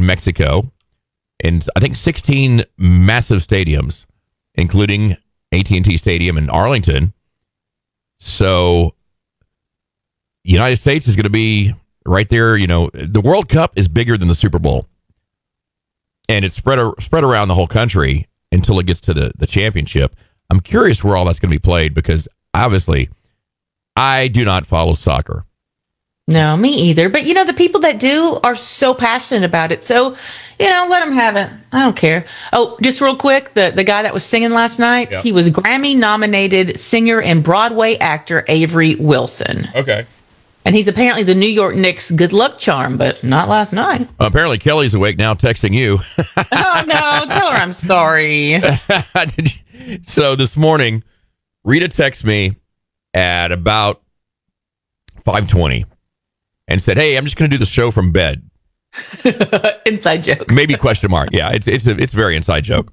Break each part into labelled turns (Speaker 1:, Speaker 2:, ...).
Speaker 1: Mexico, and I think 16 massive stadiums, including AT&T Stadium in Arlington. So, United States is going to be right there. You know, the World Cup is bigger than the Super Bowl, and it's spread around the whole country until it gets to the championship. I'm curious where all that's going to be played because obviously I do not follow soccer.
Speaker 2: No, me either. But, the people that do are so passionate about it. So, let them have it. I don't care. Oh, just real quick, the guy that was singing last night, He was Grammy-nominated singer and Broadway actor Avery Wilson.
Speaker 1: Okay.
Speaker 2: And he's apparently the New York Knicks' good luck charm, but not last night.
Speaker 1: Apparently, Kelly's awake now texting you.
Speaker 2: Oh, no. Tell her I'm sorry.
Speaker 1: So this morning, Rita texted me at about 5:20 and said, "Hey, I'm just going to do the show from bed."
Speaker 2: Inside joke.
Speaker 1: Maybe question mark. Yeah, it's a very inside joke.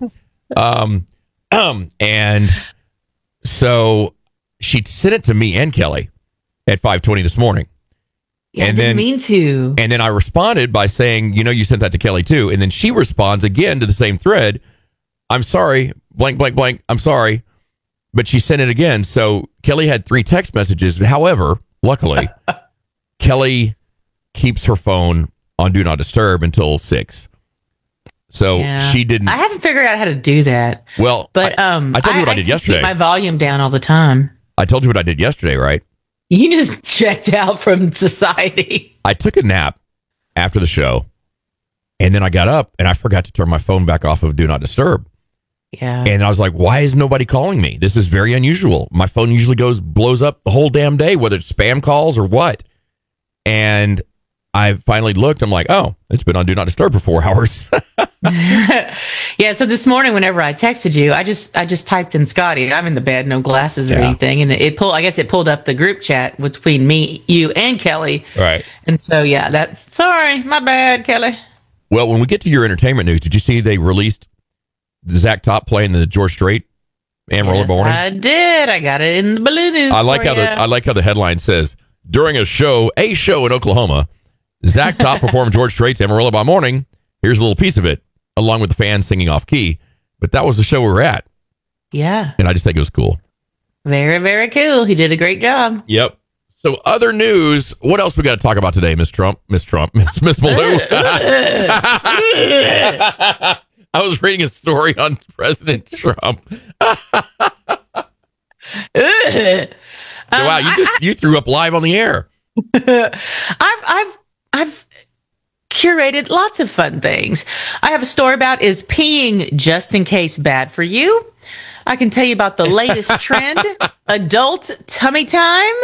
Speaker 1: And so she sent it to me and Kelly at 5:20 this morning.
Speaker 2: Yeah, and I didn't mean to.
Speaker 1: And then I responded by saying, you sent that to Kelly too. And then she responds again to the same thread. "I'm sorry, blank, blank, blank. I'm sorry." But she sent it again. So Kelly had 3 text messages. However, luckily, Kelly keeps her phone on Do Not Disturb until 6. So she didn't.
Speaker 2: I haven't figured out how to do that.
Speaker 1: Well,
Speaker 2: but
Speaker 1: I told you what I did yesterday.
Speaker 2: Keep my volume down all the time.
Speaker 1: I told you what I did yesterday, right?
Speaker 2: You just checked out from society.
Speaker 1: I took a nap after the show, and then I got up and I forgot to turn my phone back off of Do Not Disturb.
Speaker 2: Yeah.
Speaker 1: And I was like, why is nobody calling me? This is very unusual. My phone usually blows up the whole damn day, whether it's spam calls or what. And I finally looked. I'm like, oh, it's been on Do Not Disturb for 4 hours.
Speaker 2: Yeah. So this morning, whenever I texted you, I just typed in Scotty. I'm in the bed, no glasses or anything, and it pulled up the group chat between me, you, and Kelly.
Speaker 1: Right.
Speaker 2: And so sorry, my bad, Kelly.
Speaker 1: Well, when we get to your entertainment news, did you see they released Zach Top playing the George Strait Amarillo morning?
Speaker 2: I did. I got it in the balloon news.
Speaker 1: I like how the headline says, during a show in Oklahoma, Zach Top performed George Strait's Amarillo by Morning. Here's a little piece of it, along with the fans singing off key. But that was the show we were at.
Speaker 2: Yeah.
Speaker 1: And I just think it was cool. Very,
Speaker 2: very cool. He did a great job.
Speaker 1: Yep. So other news, what else we got to talk about today, Miss Malou? I was reading a story on President Trump. Wow, you threw up live on the air.
Speaker 2: I've curated lots of fun things. I have a story about is peeing just in case bad for you? I can tell you about the latest trend, adult tummy time.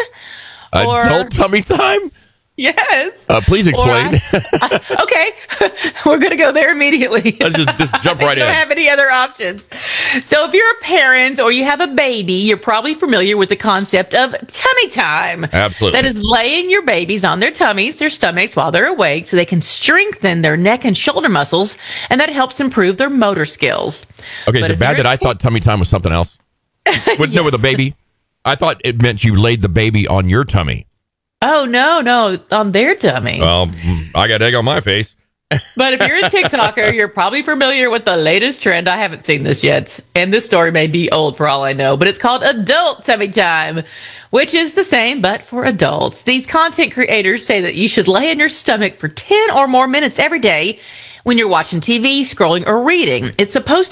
Speaker 1: Adult tummy time?
Speaker 2: Yes.
Speaker 1: Please explain.
Speaker 2: Okay. We're going to go there immediately.
Speaker 1: Let's just jump right in.
Speaker 2: I don't have any other options. So if you're a parent or you have a baby, you're probably familiar with the concept of tummy time.
Speaker 1: Absolutely.
Speaker 2: That is laying your babies on their tummies, their stomachs, while they're awake so they can strengthen their neck and shoulder muscles, and that helps improve their motor skills.
Speaker 1: Okay, is it bad that I thought tummy time was something else? With a baby? I thought it meant you laid the baby on your tummy.
Speaker 2: Oh, no, on their tummy.
Speaker 1: Well, I got egg on my face.
Speaker 2: But if you're a TikToker, you're probably familiar with the latest trend. I haven't seen this yet. And this story may be old for all I know, but it's called adult tummy time, which is the same, but for adults. These content creators say that you should lay on your stomach for 10 or more minutes every day when you're watching TV, scrolling, or reading. It's supposed to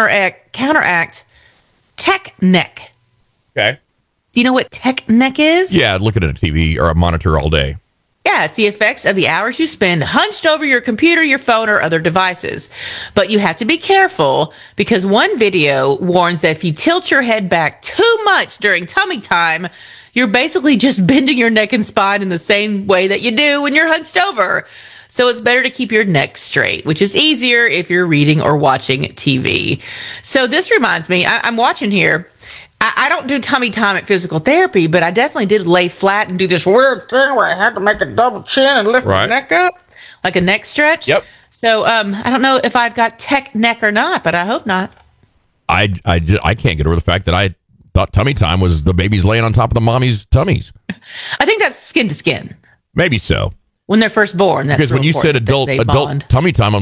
Speaker 2: counteract tech neck.
Speaker 1: Okay.
Speaker 2: Do you know what tech neck is?
Speaker 1: Yeah, looking at a TV or a monitor all day.
Speaker 2: Yeah, it's the effects of the hours you spend hunched over your computer, your phone, or other devices. But you have to be careful because one video warns that if you tilt your head back too much during tummy time, you're basically just bending your neck and spine in the same way that you do when you're hunched over. So it's better to keep your neck straight, which is easier if you're reading or watching TV. So this reminds me, I'm watching here. I don't do tummy time at physical therapy, but I definitely did lay flat and do this weird thing where I had to make a double chin and lift my neck up, like a neck stretch.
Speaker 1: Yep.
Speaker 2: So I don't know if I've got tech neck or not, but I hope not.
Speaker 1: I can't get over the fact that I thought tummy time was the babies laying on top of the mommy's tummies.
Speaker 2: I think that's skin to skin.
Speaker 1: Maybe so.
Speaker 2: When they're first born. That's
Speaker 1: because when you said adult
Speaker 2: bond.
Speaker 1: tummy time, I'm